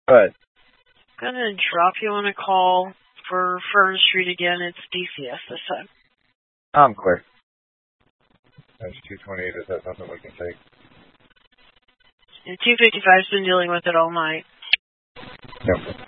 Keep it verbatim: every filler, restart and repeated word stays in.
Good. Gonna drop you on a call for Fern Street again. It's D C S this time. I'm clear. That's two twenty-eight. Is that something we can take? And two fifty-five's been dealing with it all night. Yep.